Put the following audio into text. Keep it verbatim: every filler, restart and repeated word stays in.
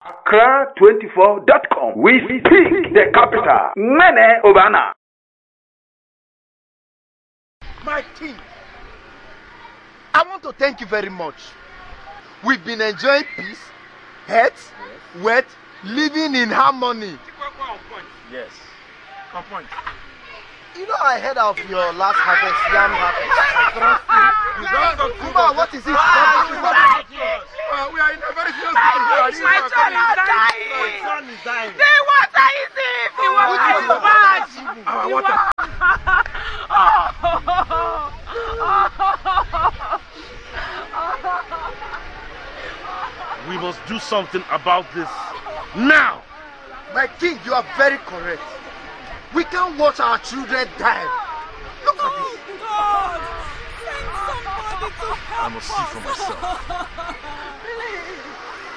Accra twenty-four dot com. We speak the capital. Mene Obana. My king, I want to thank you very much. We've been enjoying peace, health, yes. wealth, living in harmony. Yes. Come point. You know, I heard of your last harvest, yam harvest. Kuma, what is it? Uh, we are in a very serious situation. My son is dying. My son is dying. The water is deep. The water is bad. Our water. We must do something about this now. My king, you are very correct. We can't watch our children die. Look at this. God, send somebody to help I must see for myself. Please.